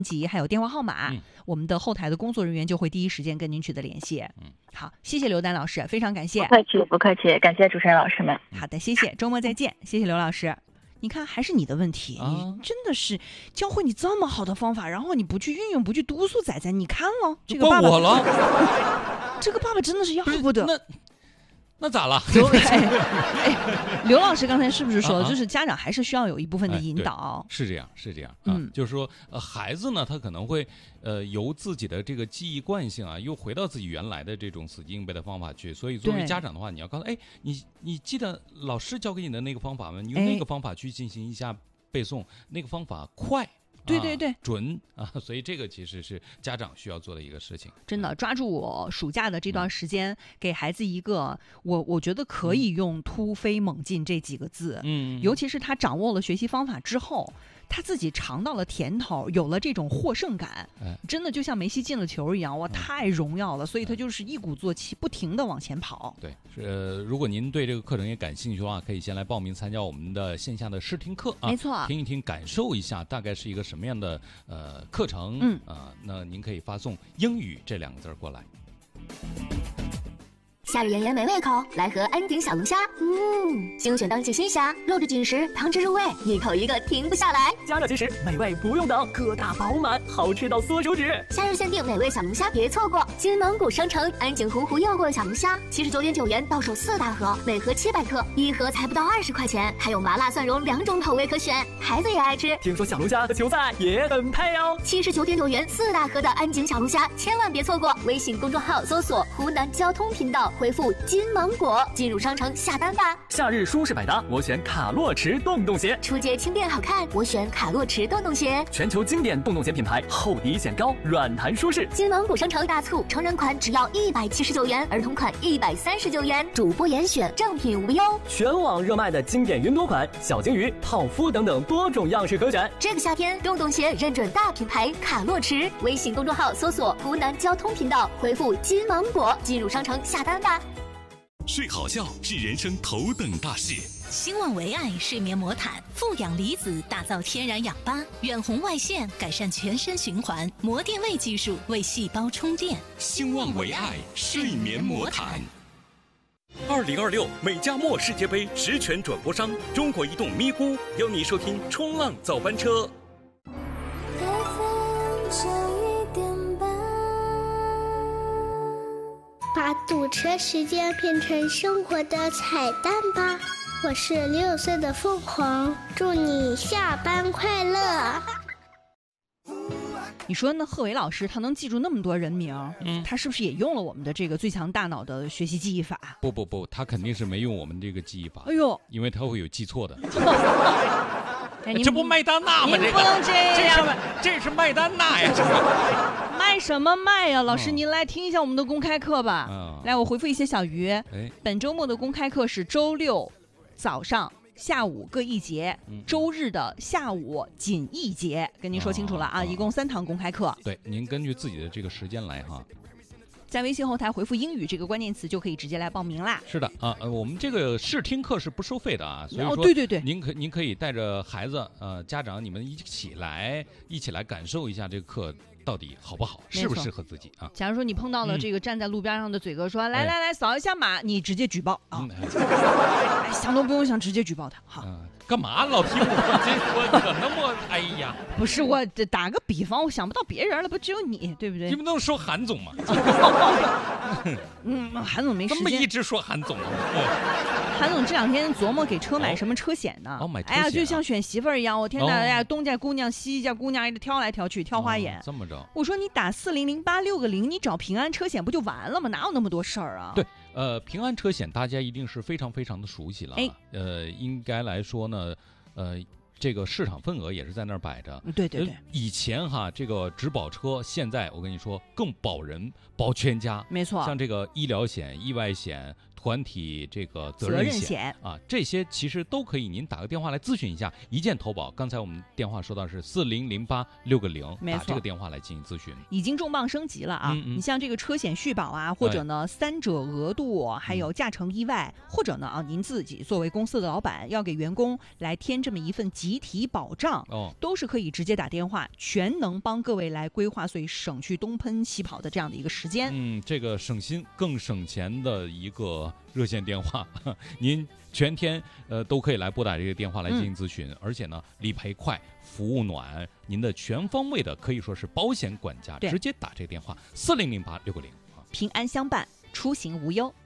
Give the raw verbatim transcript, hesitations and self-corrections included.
及还有电话号码、嗯，我们的后台的工作人员就会第一时间跟您取得联系。嗯，好，谢谢刘丹老师，非常感谢。 不客气，不客气，感谢主持人老师们。 好的，谢谢，周末再见，谢谢刘老师。你看，还是你的问题，啊、你真的是教会你这么好的方法，然后你不去运用，不去督促仔仔，你看了这个爸爸， 我了， 这个爸爸真的是要不得。 那那咋了？ 刘哎哎，刘老师刚才是不是说，啊、就是家长还是需要有一部分的引导？ 哎、是这样，是这样。嗯，啊、就是说，呃，孩子呢，他可能会呃由自己的这个记忆惯性啊，又回到自己原来的这种死记硬背的方法去。所以，作为家长的话，你要告诉，哎，你你记得老师教给你的那个方法吗？你用那个方法去进行一下背诵，那个方法快。 对对对， 啊、准啊，所以这个其实是家长需要做的一个事情。 真的，抓住我暑假的这段时间，嗯、给孩子一个我我觉得可以用突飞猛进这几个字。嗯，尤其是他掌握了学习方法之后，他自己尝到了甜头，有了这种获胜感，哎、真的就像梅西进了球一样，哇，太荣耀了！所以他就是一鼓作气，不停地往前跑。 对，呃，如果您对这个课程也感兴趣的话，可以先来报名参加我们的线下的试听课啊， 没错， 听一听，感受一下大概是一个什么样的呃课程。嗯啊、呃，那您可以发送英语这两个字过来。 夏日炎炎没胃口，来盒安鼎小龙虾。嗯，精选当季新虾，肉质紧实，汤汁入味，一口一个停不下来。 加热即食，美味不用等，个大饱满，好吃到缩手指。 夏日限定美味小龙虾，别错过！金芒果商城安井湖湖诱过的小龙虾，七十九点九元到手四大盒，每盒七百克，一盒才不到二十块钱，还有麻辣蒜蓉两种口味可选，孩子也爱吃。 听说小龙虾和球赛也很配哦。 七十九点九元四大盒的安井小龙虾，千万别错过！微信公众号搜索湖南交通频道。回复金芒果进入商城下单吧。 夏日舒适百搭，我选卡洛驰洞洞鞋。 出街轻便好看，我选卡洛驰洞洞鞋。 全球经典洞洞鞋品牌，厚底显高，软弹舒适。 金芒果商城大促，成人款只要一百七十九元，儿童款一百三十九元，主播严选，正品无忧。 全网热卖的经典云朵款、小鲸鱼、泡芙等等多种样式可选。 这个夏天，洞洞鞋认准大品牌卡洛驰。微信公众号搜索湖南交通频道，回复金芒果进入商城下单吧。 睡好觉是人生头等大事。 兴旺维爱睡眠魔毯，富氧离子打造天然氧吧，远红外线改善全身循环，膜电位技术为细胞充电。 兴旺维爱睡眠魔毯。 二零二六美加墨世界杯实权转播商中国移动咪咕邀你收听冲浪早班车。 把堵车时间变成生活的彩蛋吧！我是六岁的凤凰，祝你下班快乐。 你说那贺伟老师他能记住那么多人名，嗯，他是不是也用了我们的这个最强大脑的学习记忆法？ 不不不，他肯定是没用我们这个记忆法。 哎呦， 因为他会有记错的。 哎、 这不麦当娜吗？这个不能这样， 这是这是麦当娜呀！这个卖什么卖呀？老师，您来听一下我们的公开课吧。嗯、来，我回复一些小鱼。哎，本周末的公开课是周六早上、下午各一节，嗯、周日的下午仅一节，跟您说清楚了啊！哦、一共三堂公开课。 对，您根据自己的这个时间来哈。 在微信后台回复英语这个关键词就可以直接来报名啦。 是的啊，呃，我们这个试听课是不收费的啊，所以说， 哦，对对对， 您可您可以带着孩子，呃，家长你们一起来，一起来感受一下这个课到底好不好，适不适合自己啊？ 假如说你碰到了这个站在路边上的嘴哥说，嗯、来来来扫一下码，你直接举报啊，哎，想都不用想，直接举报他。好。嗯， 干嘛老听我这说可那么哎呀？ 不是，我打个比方，我想不到别人了，不只有你，对不对？ 你们能说韩总吗？ 嗯，韩总没时间。 这么一直说韩总、啊， 韩总这两天琢磨给车买什么车险呢？ 哦，买车险、啊。 哎呀，就像选媳妇儿一样，我天哪！哎呀，东家姑娘西家姑娘，一直挑来挑去，挑花眼。 哦、这么着？ 我说你打四零零八六个零，你找平安车险不就完了吗？哪有那么多事儿啊？ 对。呃，平安车险大家一定是非常非常的熟悉了。哎，呃，应该来说呢，呃，这个市场份额也是在那儿摆着。 对对对。 以前哈，这个只保车，现在我跟你说更保人、保全家。 没错。 像这个医疗险、意外险、 团体这个责任险啊，这些其实都可以，您打个电话来咨询一下，一键投保。刚才我们电话说到是四零零八六个零，打这个电话来进行咨询。 已经重磅升级了啊！嗯嗯，你像这个车险续保啊，或者呢、哎、三者额度，还有驾乘意外，嗯、或者呢啊，您自己作为公司的老板要给员工来添这么一份集体保障，哦，都是可以直接打电话，全能帮各位来规划，所以省去东奔西跑的这样的一个时间。 嗯，这个省心更省钱的一个热线电话，您全天呃都可以来拨打这个电话来进行咨询，嗯、而且呢理赔快，服务暖，您的全方位的可以说是保险管家，直接打这个电话四零零八六个零， 平安相伴，出行无忧。